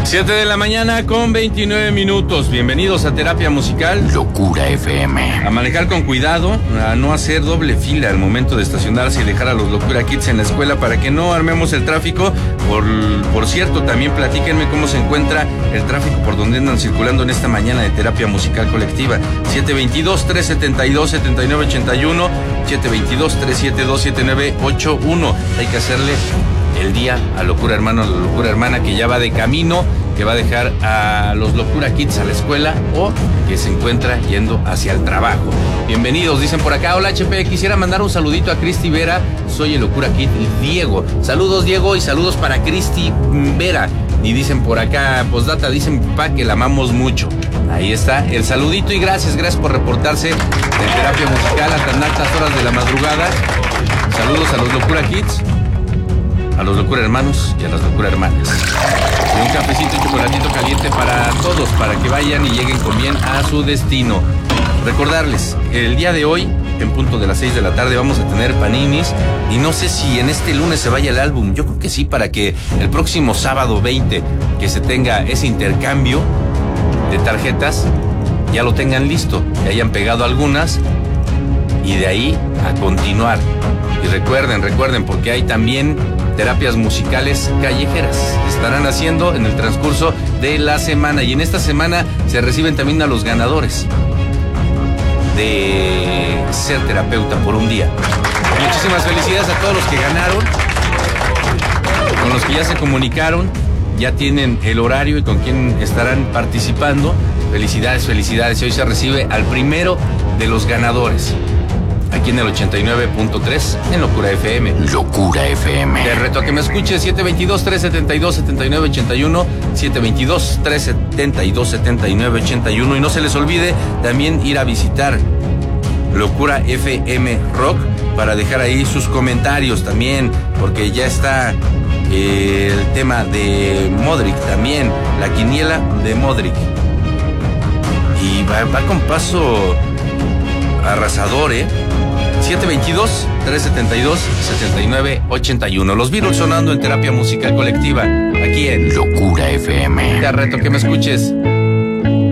7:29 a.m. Bienvenidos a Terapia Musical Locura FM. A manejar con cuidado, a no hacer doble fila al momento de estacionarse y dejar a los Locura Kids en la escuela para que no armemos el tráfico. Por cierto, también platíquenme cómo se encuentra el tráfico por donde andan circulando en esta mañana de Terapia Musical Colectiva. 722-372-7981, 722-372-7981. Hay que hacerle el día a Locura Hermano, a la Locura Hermana, que ya va de camino, que va a dejar a los Locura Kids a la escuela o que se encuentra yendo hacia el trabajo. Bienvenidos, dicen por acá. Hola HP, quisiera mandar un saludito a Cristi Vera, soy el Locura Kid Diego. Saludos Diego y saludos para Cristi Vera. Y dicen por acá, postdata, dicen pa que la amamos mucho. Ahí está el saludito y gracias por reportarse de Terapia Musical a tan altas horas de la madrugada. Saludos a los Locura Kids, a los Locura Hermanos y a las Locura Hermanas. Y un cafecito y chocolatito caliente para todos, para que vayan y lleguen con bien a su destino. Recordarles, el día de hoy, en punto de las 6 de la tarde, vamos a tener paninis. Y no sé si en este lunes se vaya el álbum. Yo creo que sí, para que el próximo sábado 20, que se tenga ese intercambio de tarjetas, ya lo tengan listo, que hayan pegado algunas y de ahí a continuar. Y recuerden, porque hay también terapias musicales callejeras. Estarán haciendo en el transcurso de la semana. Y en esta semana se reciben también a los ganadores de ser terapeuta por un día. Muchísimas felicidades a todos los que ganaron, con los que ya se comunicaron, ya tienen el horario y con quién estarán participando. Felicidades. Hoy se recibe al primero de los ganadores, aquí en el 89.3 en Locura FM. Locura FM. Te reto a que me escuches. 722-372-7981, 722-372-7981. Y no se les olvide también ir a visitar Locura FM Rock para dejar ahí sus comentarios también, porque ya está el tema de Modric también, la quiniela de Modric. Y va con paso arrasador, 722-372-7981. Los Beatles sonando en Terapia Musical Colectiva, aquí en Locura FM. Te reto que me escuches.